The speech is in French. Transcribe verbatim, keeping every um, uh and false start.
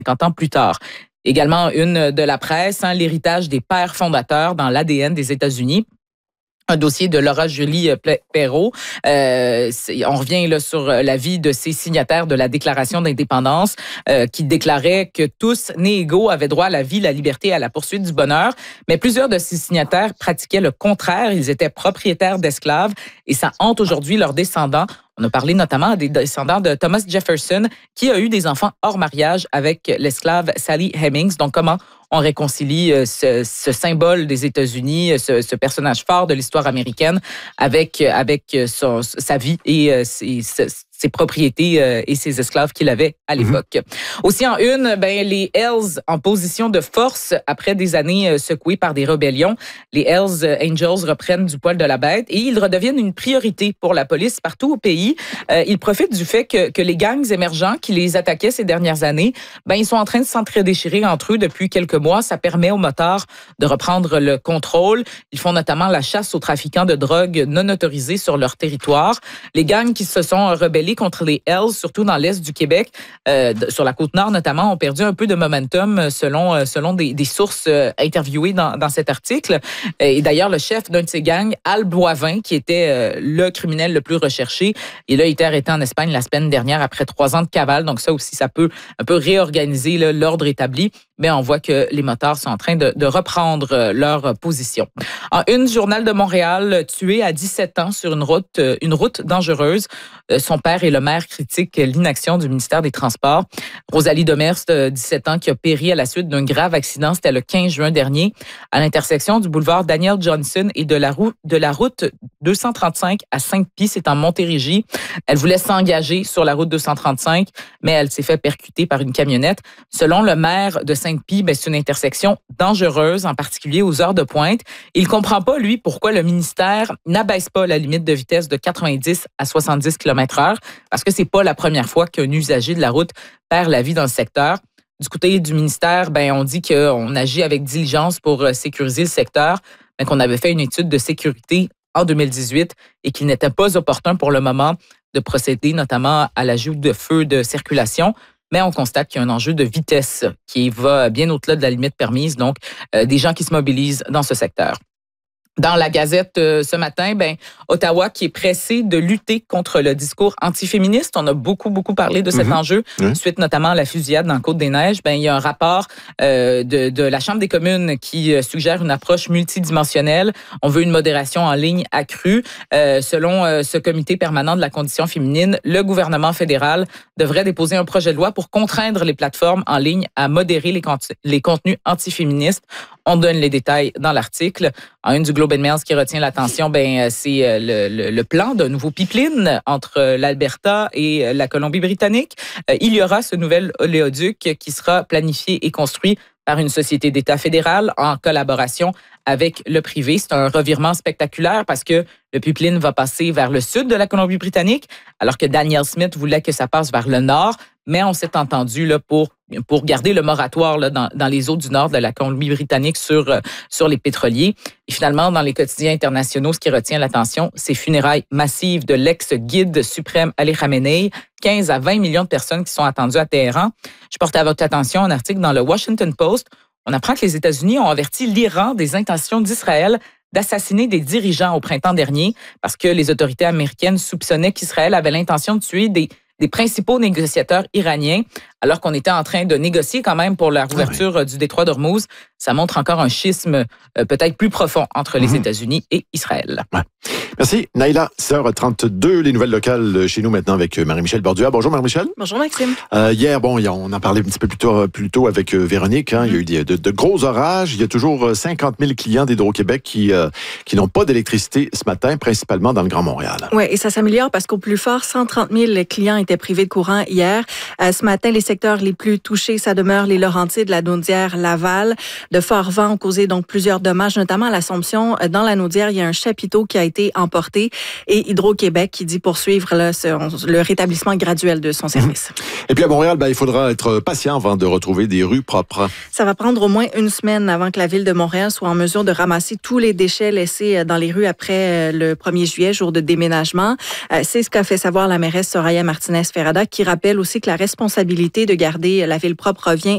cinquante ans plus tard. Également une de la presse, hein, l'héritage des pères fondateurs dans l'A D N des États-Unis. Un dossier de Laura Julie Perrault. Euh, on revient là sur la vie de ces signataires de la Déclaration d'indépendance euh, qui déclaraient que tous, nés égaux, avaient droit à la vie, la liberté et à la poursuite du bonheur. Mais plusieurs de ces signataires pratiquaient le contraire. Ils étaient propriétaires d'esclaves et ça hante aujourd'hui leurs descendants. On a parlé notamment des descendants de Thomas Jefferson qui a eu des enfants hors mariage avec l'esclave Sally Hemings. Donc, comment on réconcilie ce, ce symbole des États-Unis, ce, ce personnage fort de l'histoire américaine avec, avec son, sa vie et ses, ses, ses propriétés et ses esclaves qu'il avait à l'époque. Mm-hmm. Aussi en une, ben, les Hells en position de force après des années secouées par des rébellions. Les Hells Angels reprennent du poil de la bête et ils redeviennent une priorité pour la police partout au pays. Euh, ils profitent du fait que, que les gangs émergents qui les attaquaient ces dernières années, ben, ils sont en train de s'entre-déchirer entre eux depuis quelques mois. Ça permet aux motards de reprendre le contrôle. Ils font notamment la chasse aux trafiquants de drogue non autorisés sur leur territoire. Les gangs qui se sont rebellés contre les Hells, surtout dans l'est du Québec, euh, sur la côte nord notamment, ont perdu un peu de momentum selon, selon des, des sources interviewées dans, dans cet article. Et d'ailleurs, le chef d'un de ces gangs, Al Boivin, qui était le criminel le plus recherché, il a été arrêté en Espagne la semaine dernière après trois ans de cavale. Donc ça aussi, ça peut un peu réorganiser là, l'ordre établi. Mais on voit que les motards sont en train de, de reprendre leur position. En une, Journal de Montréal, tué à dix-sept ans sur une route, une route dangereuse. Son père et le maire critiquent l'inaction du ministère des Transports. Rosalie Demers, de dix-sept ans, qui a péri à la suite d'un grave accident, c'était le quinze juin dernier, à l'intersection du boulevard Daniel Johnson et de la, route, de la route deux cent trente-cinq à Sainte-Pie, c'est en Montérégie. Elle voulait s'engager sur la route deux cent trente-cinq, mais elle s'est fait percuter par une camionnette. Selon le maire de Sainte-Pie, ben, c'est une intersection dangereuse, en particulier aux heures de pointe. Il ne comprend pas, lui, pourquoi le ministère n'abaisse pas la limite de vitesse de quatre-vingt-dix à soixante-dix kilomètres heure, parce que c'est pas la première fois qu'un usager de la route perd la vie dans le secteur. Du côté du ministère, ben, on dit qu'on agit avec diligence pour sécuriser le secteur, mais qu'on avait fait une étude de sécurité en deux mille dix-huit et qu'il n'était pas opportun pour le moment de procéder notamment à l'ajout de feux de circulation. Mais on constate qu'il y a un enjeu de vitesse qui va bien au-delà de la limite permise, donc euh, des gens qui se mobilisent dans ce secteur. Dans la Gazette euh, ce matin, ben Ottawa qui est pressé de lutter contre le discours antiféministe. On a beaucoup, beaucoup parlé de cet mm-hmm. enjeu, mmh. suite notamment à la fusillade dans Côte-des-Neiges. Ben, il y a un rapport euh, de, de la Chambre des communes qui euh, suggère une approche multidimensionnelle. On veut une modération en ligne accrue. Euh, selon euh, ce comité permanent de la condition féminine, le gouvernement fédéral devrait déposer un projet de loi pour contraindre les plateformes en ligne à modérer les, cont- les contenus antiféministes. On donne les détails dans l'article. En une du Globe and Mail, ce qui retient l'attention, ben c'est le, le, le plan d'un nouveau pipeline entre l'Alberta et la Colombie-Britannique. Il y aura ce nouvel oléoduc qui sera planifié et construit par une société d'État fédérale en collaboration avec le privé. C'est un revirement spectaculaire parce que le pipeline va passer vers le sud de la Colombie-Britannique, alors que Danielle Smith voulait que ça passe vers le nord. Mais on s'est entendu là, pour, pour garder le moratoire là, dans, dans les eaux du nord de la Colombie-Britannique sur, euh, sur les pétroliers. Et finalement, dans les quotidiens internationaux, ce qui retient l'attention, c'est funérailles massives de l'ex-guide suprême Ali Khamenei. quinze à vingt millions de personnes qui sont attendues à Téhéran. Je porte à votre attention un article dans le Washington Post. On apprend que les États-Unis ont averti l'Iran des intentions d'Israël d'assassiner des dirigeants au printemps dernier parce que les autorités américaines soupçonnaient qu'Israël avait l'intention de tuer des des principaux négociateurs iraniens, alors qu'on était en train de négocier quand même pour la ouverture ah oui. du détroit d'Ormuz. Ça montre encore un schisme euh, peut-être plus profond entre les mmh. États-Unis et Israël. Ouais. Merci. Naïla, six heures trente-deux, les nouvelles locales chez nous maintenant avec Marie-Michel Bordua. Bonjour Marie-Michel. Bonjour Maxime. Euh, hier, bon, on en parlait un petit peu plus tôt, plus tôt avec Véronique. Hein. Mmh. Il y a eu des, de, de gros orages. Il y a toujours cinquante mille clients d'Hydro-Québec qui, euh, qui n'ont pas d'électricité ce matin, principalement dans le Grand Montréal. Oui, et ça s'améliore parce qu'au plus fort, cent trente mille clients étaient privés de courant hier. Euh, ce matin, les secteurs les plus touchés, ça demeure les Laurentides, la Naudière, Laval. De forts vents ont causé donc plusieurs dommages, notamment à l'Assomption. Dans la Naudière, il y a un chapiteau qui a été emporté et Hydro-Québec qui dit poursuivre là, ce, le rétablissement graduel de son service. Et puis à Montréal, ben, il faudra être patient avant de retrouver des rues propres. Ça va prendre au moins une semaine avant que la Ville de Montréal soit en mesure de ramasser tous les déchets laissés dans les rues après le premier juillet, jour de déménagement. C'est ce qu'a fait savoir la mairesse Soraya Martinez-Ferrada, qui rappelle aussi que la responsabilité de garder la ville propre revient